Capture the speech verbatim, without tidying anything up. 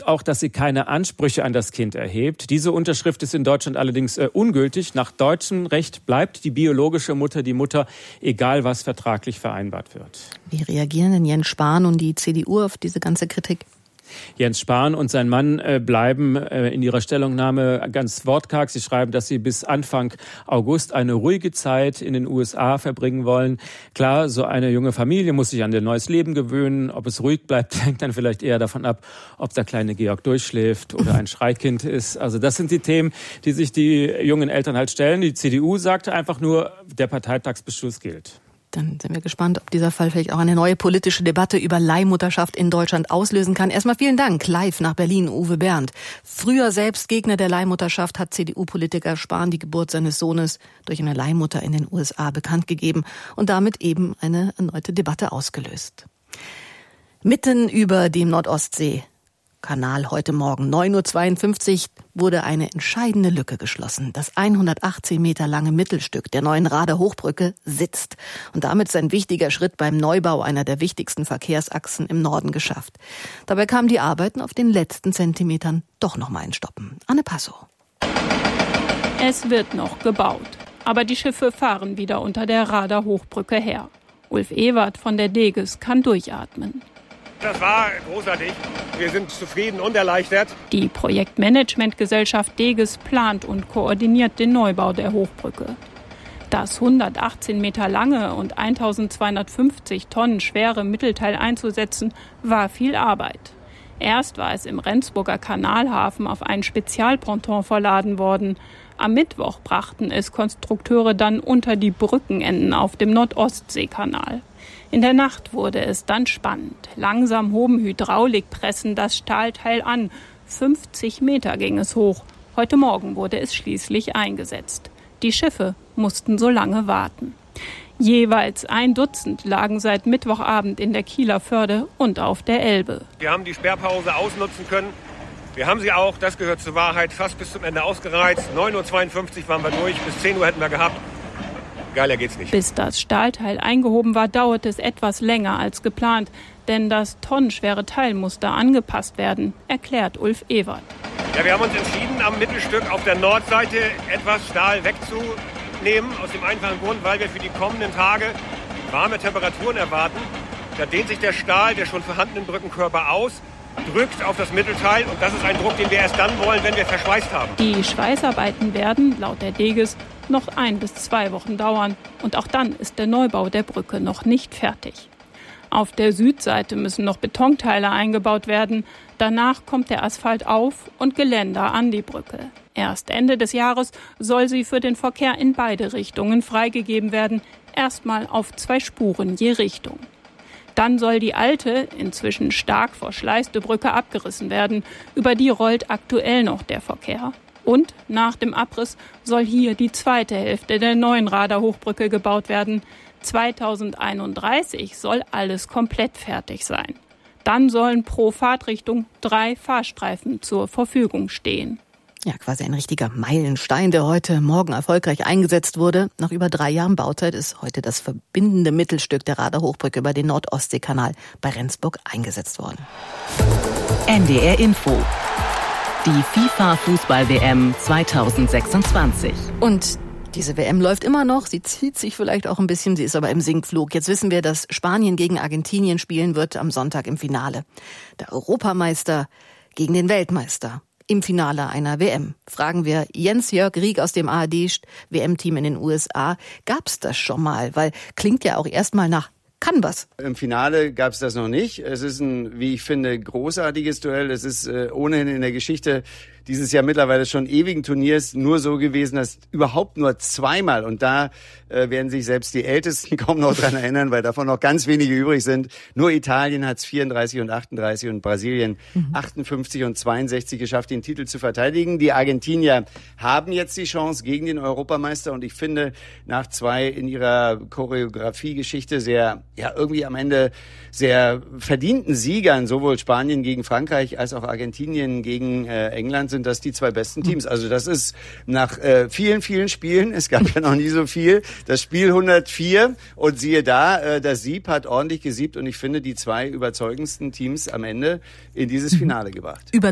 schreibt auch, dass sie keine Ansprüche an das Kind erhebt. Diese Unterschrift ist in Deutschland allerdings äh, ungültig. Nach deutschem Recht bleibt die biologische Mutter die Mutter, egal was vertraglich vereinbart wird. Wie reagieren denn Jens Spahn und die C D U auf diese ganze Kritik? Jens Spahn und sein Mann äh, bleiben äh, in ihrer Stellungnahme ganz wortkarg. Sie schreiben, dass sie bis Anfang August eine ruhige Zeit in den U S A verbringen wollen. Klar, so eine junge Familie muss sich an ein neues Leben gewöhnen. Ob es ruhig bleibt, hängt dann vielleicht eher davon ab, ob der kleine Georg durchschläft oder ein Schreikind ist. Also das sind die Themen, die sich die jungen Eltern halt stellen. Die C D U sagte einfach nur, der Parteitagsbeschluss gilt. Dann sind wir gespannt, ob dieser Fall vielleicht auch eine neue politische Debatte über Leihmutterschaft in Deutschland auslösen kann. Erstmal vielen Dank. Live nach Berlin, Uwe Bernd. Früher selbst Gegner der Leihmutterschaft hat C D U-Politiker Spahn die Geburt seines Sohnes durch eine Leihmutter in den U S A bekannt gegeben und damit eben eine erneute Debatte ausgelöst. Mitten über dem Nordostsee Kanal heute Morgen neun Uhr zweiundfünfzig wurde eine entscheidende Lücke geschlossen. Das hundertachtzehn Meter lange Mittelstück der neuen Rader Hochbrücke sitzt. Und damit ist ein wichtiger Schritt beim Neubau einer der wichtigsten Verkehrsachsen im Norden geschafft. Dabei kamen die Arbeiten auf den letzten Zentimetern doch noch mal ins Stoppen. Anne Passow. Es wird noch gebaut. Aber die Schiffe fahren wieder unter der Rader Hochbrücke her. Ulf Ewert von der Deges kann durchatmen. Das war großartig. Wir sind zufrieden und erleichtert. Die Projektmanagementgesellschaft Deges plant und koordiniert den Neubau der Hochbrücke. Das hundertachtzehn Meter lange und eintausendzweihundertfünfzig Tonnen schwere Mittelteil einzusetzen, war viel Arbeit. Erst war es im Rendsburger Kanalhafen auf einen Spezialponton verladen worden. Am Mittwoch brachten es Konstrukteure dann unter die Brückenenden auf dem Nordostseekanal. In der Nacht wurde es dann spannend. Langsam hoben Hydraulikpressen das Stahlteil an. fünfzig Meter ging es hoch. Heute Morgen wurde es schließlich eingesetzt. Die Schiffe mussten so lange warten. Jeweils ein Dutzend lagen seit Mittwochabend in der Kieler Förde und auf der Elbe. Wir haben die Sperrpause ausnutzen können. Wir haben sie auch, das gehört zur Wahrheit, fast bis zum Ende ausgereizt. neun Uhr zweiundfünfzig waren wir durch, bis zehn Uhr hätten wir gehabt. Geiler geht's nicht. Bis das Stahlteil eingehoben war, dauerte es etwas länger als geplant. Denn das tonnenschwere Teil musste angepasst werden, erklärt Ulf Ewert. Ja, wir haben uns entschieden, am Mittelstück auf der Nordseite etwas Stahl wegzunehmen. Aus dem einfachen Grund, weil wir für die kommenden Tage warme Temperaturen erwarten. Da dehnt sich der Stahl der schon vorhandenen Brückenkörper aus, drückt auf das Mittelteil und das ist ein Druck, den wir erst dann wollen, wenn wir verschweißt haben. Die Schweißarbeiten werden, laut der Deges, noch ein bis zwei Wochen dauern. Und auch dann ist der Neubau der Brücke noch nicht fertig. Auf der Südseite müssen noch Betonteile eingebaut werden. Danach kommt der Asphalt auf und Geländer an die Brücke. Erst Ende des Jahres soll sie für den Verkehr in beide Richtungen freigegeben werden. Erstmal auf zwei Spuren je Richtung. Dann soll die alte, inzwischen stark verschleißte Brücke abgerissen werden. Über die rollt aktuell noch der Verkehr. Und nach dem Abriss soll hier die zweite Hälfte der neuen Rader Hochbrücke gebaut werden. zweitausendeinunddreißig soll alles komplett fertig sein. Dann sollen pro Fahrtrichtung drei Fahrstreifen zur Verfügung stehen. Ja, quasi ein richtiger Meilenstein, der heute Morgen erfolgreich eingesetzt wurde. Nach über drei Jahren Bauzeit ist heute das verbindende Mittelstück der Rader Hochbrücke über den Nordostseekanal bei Rendsburg eingesetzt worden. N D R Info. Die FIFA-Fußball-W M zweitausendsechsundzwanzig. Und diese W M läuft immer noch, sie zieht sich vielleicht auch ein bisschen, sie ist aber im Sinkflug. Jetzt wissen wir, dass Spanien gegen Argentinien spielen wird am Sonntag im Finale. Der Europameister gegen den Weltmeister im Finale einer W M. Fragen wir Jens-Jörg Rieck aus dem A R D-W M-Team in den U S A. Gab's das schon mal? Weil klingt ja auch erstmal nach kann was. Im Finale gab es das noch nicht. Es ist ein, wie ich finde, großartiges Duell. Es ist äh, ohnehin in der Geschichte dieses Jahr mittlerweile schon ewigen Turniers nur so gewesen, dass überhaupt nur zweimal, und da äh, werden sich selbst die Ältesten kaum noch dran erinnern, weil davon noch ganz wenige übrig sind. Nur Italien hat es vierunddreißig und achtunddreißig und Brasilien mhm. achtundfünfzig und zweiundsechzig geschafft, den Titel zu verteidigen. Die Argentinier haben jetzt die Chance gegen den Europameister und ich finde, nach zwei in ihrer Choreografiegeschichte sehr, ja irgendwie am Ende sehr verdienten Siegern, sowohl Spanien gegen Frankreich als auch Argentinien gegen äh, England, sind das die zwei besten Teams. Also das ist nach äh, vielen, vielen Spielen, es gab ja noch nie so viel, das Spiel hundertvier und siehe da, äh, das Sieb hat ordentlich gesiebt und ich finde die zwei überzeugendsten Teams am Ende in dieses Finale gebracht. Über